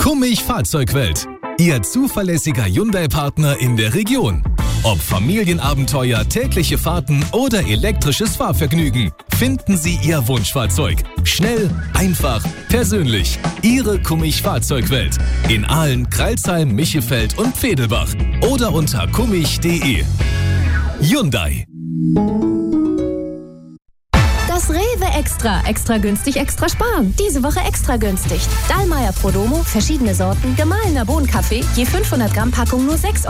Kummich Fahrzeugwelt. Ihr zuverlässiger Hyundai-Partner in der Region. Ob Familienabenteuer, tägliche Fahrten oder elektrisches Fahrvergnügen, finden Sie Ihr Wunschfahrzeug. Schnell, einfach, persönlich. Ihre Kummich Fahrzeugwelt. In Aalen, Crailsheim, Michelfeld und Pfedelbach. Oder unter kummich.de. Hyundai. Das Rewe Extra. Extra günstig, extra sparen. Diese Woche extra günstig. Dallmayr Prodomo, verschiedene Sorten, gemahlener Bohnenkaffee, je 500 Gramm Packung nur 6,79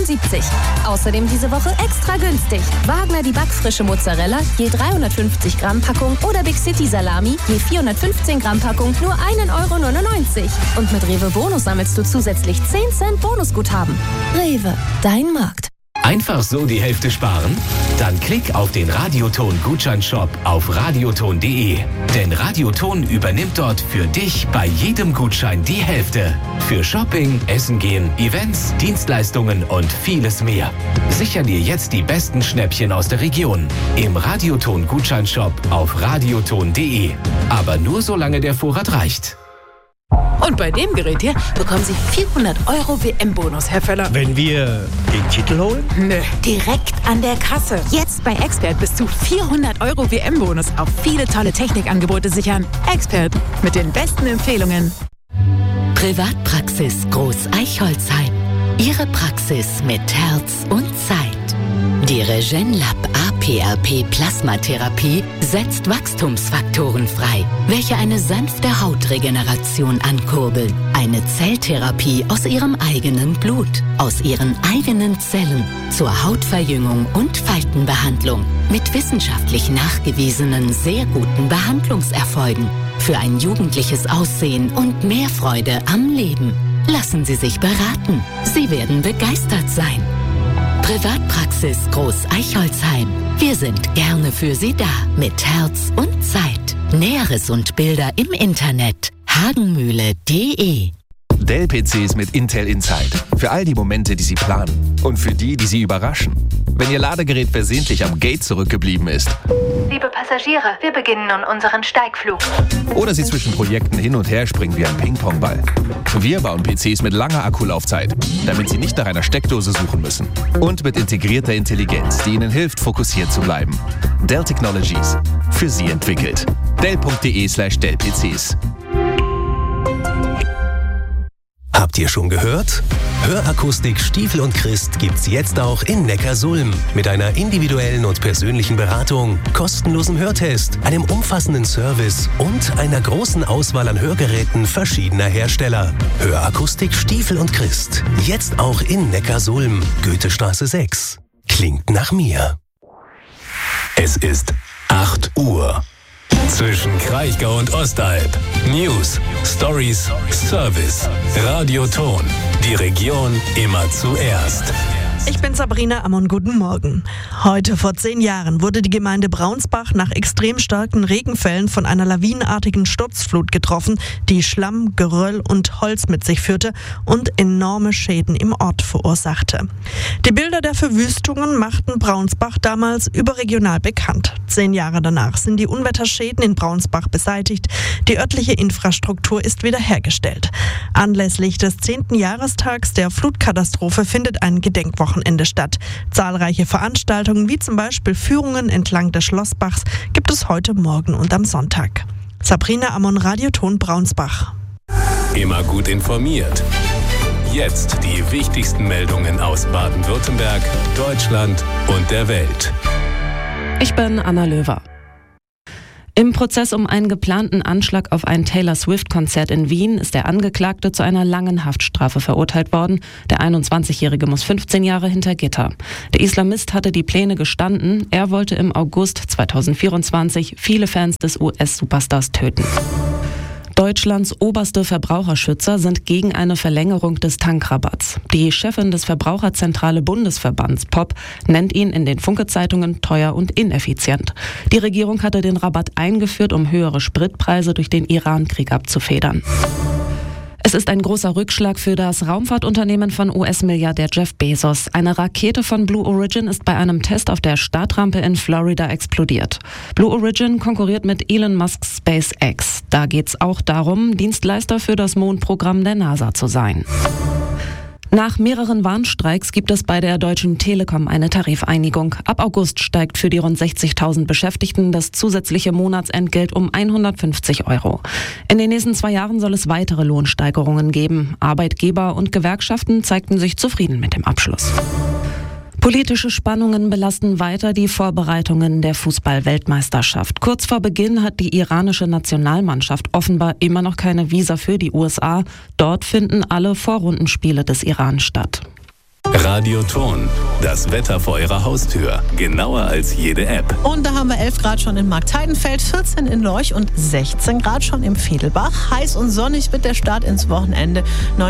€. Außerdem diese Woche extra günstig. Wagner die backfrische Mozzarella, je 350 Gramm Packung oder Big City Salami, je 415 Gramm Packung nur 1,99 €. Und mit Rewe Bonus sammelst du zusätzlich 10 Cent Bonusguthaben. Rewe, dein Markt. Einfach so die Hälfte sparen? Dann klick auf den Radioton-Gutscheinshop auf radioton.de. Denn Radioton übernimmt dort für dich bei jedem Gutschein die Hälfte. Für Shopping, Essen gehen, Events, Dienstleistungen und vieles mehr. Sicher dir jetzt die besten Schnäppchen aus der Region. Im Radioton-Gutscheinshop auf radioton.de. Aber nur solange der Vorrat reicht. Und bei dem Gerät hier bekommen Sie 400 € WM-Bonus, Herr Völler. Wenn wir den Titel holen? Nö, direkt an der Kasse. Jetzt bei Expert bis zu 400 € WM-Bonus auf viele tolle Technikangebote sichern. Expert mit den besten Empfehlungen. Privatpraxis Groß-Eichholzheim. Ihre Praxis mit Herz und Zeit. Die Regenlab APRP Plasmatherapie setzt Wachstumsfaktoren frei, welche eine sanfte Hautregeneration ankurbeln. Eine Zelltherapie aus ihrem eigenen Blut, aus ihren eigenen Zellen zur Hautverjüngung und Faltenbehandlung mit wissenschaftlich nachgewiesenen sehr guten Behandlungserfolgen für ein jugendliches Aussehen und mehr Freude am Leben. Lassen Sie sich beraten. Sie werden begeistert sein. Privatpraxis Groß-Eichholzheim. Wir sind gerne für Sie da mit Herz und Zeit. Näheres und Bilder im Internet hagenmühle.de. Dell-PCs mit Intel Inside. Für all die Momente, die Sie planen. Und für die, die Sie überraschen. Wenn Ihr Ladegerät versehentlich am Gate zurückgeblieben ist. Liebe Passagiere, wir beginnen nun unseren Steigflug. Oder Sie zwischen Projekten hin und her springen wie ein Ping-Pong-Ball. Wir bauen PCs mit langer Akkulaufzeit, damit Sie nicht nach einer Steckdose suchen müssen. Und mit integrierter Intelligenz, die Ihnen hilft, fokussiert zu bleiben. Dell Technologies. Für Sie entwickelt. Dell.de/Dell-PCs. Habt ihr schon gehört? Hörakustik Stiefel und Christ gibt's jetzt auch in Neckarsulm. Mit einer individuellen und persönlichen Beratung, kostenlosen Hörtest, einem umfassenden Service und einer großen Auswahl an Hörgeräten verschiedener Hersteller. Hörakustik Stiefel und Christ. Jetzt auch in Neckarsulm. Goethestraße 6. Klingt nach mir. Es ist 8 Uhr. Zwischen Kraichgau und Ostalb. News, Stories, Service. Radioton. Die Region immer zuerst. Ich bin Sabrina Ammon, guten Morgen. Heute vor 10 Jahren wurde die Gemeinde Braunsbach nach extrem starken Regenfällen von einer lawinenartigen Sturzflut getroffen, die Schlamm, Geröll und Holz mit sich führte und enorme Schäden im Ort verursachte. Die Bilder der Verwüstungen machten Braunsbach damals überregional bekannt. 10 Jahre danach sind die Unwetterschäden in Braunsbach beseitigt. Die örtliche Infrastruktur ist wiederhergestellt. Anlässlich des 10. Jahrestags der Flutkatastrophe findet ein Gedenkwochenende statt. Zahlreiche Veranstaltungen, wie zum Beispiel Führungen entlang des Schlossbachs, gibt es heute Morgen und am Sonntag. Sabrina Ammon, Radioton Braunsbach. Immer gut informiert. Jetzt die wichtigsten Meldungen aus Baden-Württemberg, Deutschland und der Welt. Ich bin Anna Löwer. Im Prozess um einen geplanten Anschlag auf ein Taylor-Swift-Konzert in Wien ist der Angeklagte zu einer langen Haftstrafe verurteilt worden. Der 21-Jährige muss 15 Jahre hinter Gitter. Der Islamist hatte die Pläne gestanden. Er wollte im August 2024 viele Fans des US-Superstars töten. Deutschlands oberste Verbraucherschützer sind gegen eine Verlängerung des Tankrabatts. Die Chefin des Verbraucherzentrale Bundesverbands POP nennt ihn in den Funke-Zeitungen teuer und ineffizient. Die Regierung hatte den Rabatt eingeführt, um höhere Spritpreise durch den Iran-Krieg abzufedern. Es ist ein großer Rückschlag für das Raumfahrtunternehmen von US-Milliardär Jeff Bezos. Eine Rakete von Blue Origin ist bei einem Test auf der Startrampe in Florida explodiert. Blue Origin konkurriert mit Elon Musks SpaceX. Da geht's auch darum, Dienstleister für das Mondprogramm der NASA zu sein. Nach mehreren Warnstreiks gibt es bei der Deutschen Telekom eine Tarifeinigung. Ab August steigt für die rund 60.000 Beschäftigten das zusätzliche Monatsentgelt um 150 €. In den nächsten 2 Jahren soll es weitere Lohnsteigerungen geben. Arbeitgeber und Gewerkschaften zeigten sich zufrieden mit dem Abschluss. Politische Spannungen belasten weiter die Vorbereitungen der Fußball-Weltmeisterschaft. Kurz vor Beginn hat die iranische Nationalmannschaft offenbar immer noch keine Visa für die USA. Dort finden alle Vorrundenspiele des Iran statt. Radioton, das Wetter vor Ihrer Haustür. Genauer als jede App. Und da haben wir 11 Grad schon in Marktheidenfeld, 14 in Lorch und 16 Grad schon im Vedelbach. Heiß und sonnig wird der Start ins Wochenende.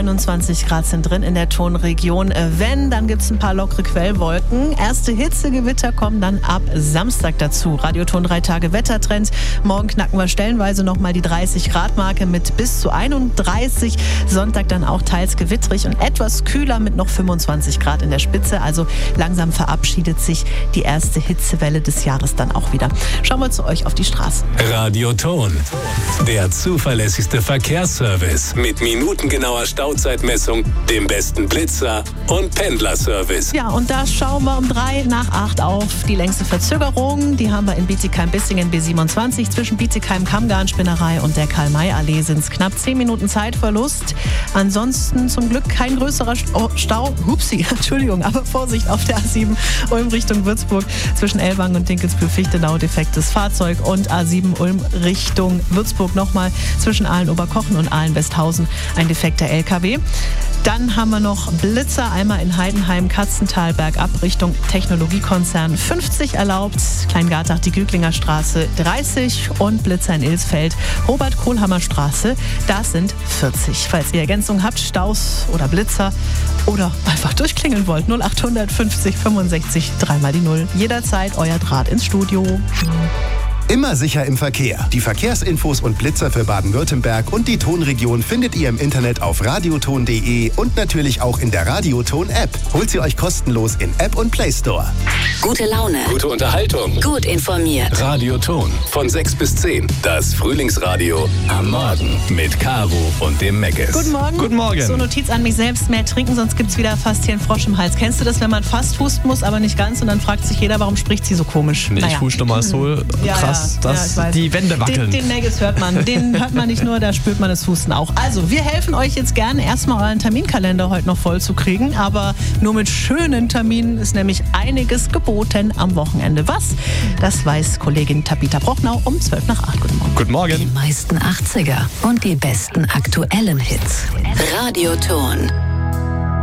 29 Grad sind drin in der Tonregion. Wenn, dann gibt es ein paar lockere Quellwolken. Erste Hitzegewitter kommen dann ab Samstag dazu. Radioton 3 Tage Wettertrend. Morgen knacken wir stellenweise nochmal die 30 Grad Marke mit bis zu 31. Sonntag dann auch teils gewittrig und etwas kühler mit noch 25 Grad in der Spitze. Also langsam verabschiedet sich die erste Hitzewelle des Jahres dann auch wieder. Schauen wir zu euch auf die Straßen. Radioton, der zuverlässigste Verkehrsservice mit minutengenauer Stauzeitmessung, dem besten Blitzer und Pendlerservice. Ja, und da schauen wir um 7:03 auf die längste Verzögerung. Die haben wir in Bietigheim-Bissingen B27. Zwischen Bietigheim-Kammgarn-Spinnerei und der Karl-May-Allee sind es knapp 10 Minuten Zeitverlust. Ansonsten zum Glück kein größerer Stau. Entschuldigung, aber Vorsicht auf der A7 Ulm Richtung Würzburg. Zwischen Ellwangen und Dinkelsbühl-Fichtenau defektes Fahrzeug und A7 Ulm Richtung Würzburg nochmal zwischen Aalen-Oberkochen und Aalen-Westhausen ein defekter LKW. Dann haben wir noch Blitzer, einmal in Heidenheim, Katzental, bergab Richtung Technologiekonzern 50 erlaubt, Kleingartach, die Güglinger Straße 30 und Blitzer in Ilsfeld, Robert-Kohlhammer-Straße, das sind 40. Falls ihr Ergänzung habt, Staus oder Blitzer oder einfach durchklingeln wollt, 0850 65 3 die 0. Jederzeit euer Draht ins Studio. Immer sicher im Verkehr. Die Verkehrsinfos und Blitzer für Baden-Württemberg und die Tonregion findet ihr im Internet auf radioton.de und natürlich auch in der Radioton-App. Holt sie euch kostenlos in App und Play Store. Gute Laune. Gute Unterhaltung. Gut informiert. Radioton von 6 bis 10. Das Frühlingsradio am Morgen mit Caro und dem Meckes. Guten Morgen. Guten Morgen. So, Notiz an mich selbst. Mehr trinken, sonst gibt's wieder fast hier einen Frosch im Hals. Kennst du das, wenn man fast husten muss, aber nicht ganz? Und dann fragt sich jeder, warum spricht sie so komisch? Nee, ich huste mal so krass, dass die Wände wackeln. Den Meckes hört man. Den hört man nicht nur, da spürt man das Husten auch. Also, wir helfen euch jetzt gerne, erstmal euren Terminkalender heute noch voll zu kriegen. Aber nur mit schönen Terminen ist nämlich einiges geboten am Wochenende. Was? Das weiß Kollegin Tabita Brocknau um 7:55. Guten Morgen. Guten Morgen. Die meisten 80er und die besten aktuellen Hits. Radioton.